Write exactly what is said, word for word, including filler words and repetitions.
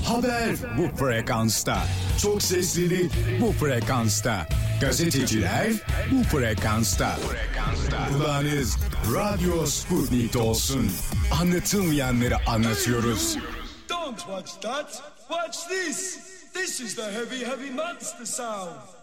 Haber bu frekansta. Çok seslilik bu frekansta. Gazeteciler bu frekansta. Kulağınız Radyo Sputnik'te olsun. Anlatılmayanları anlatıyoruz. Don't watch that. Watch this. This is the heavy, heavy monster sound.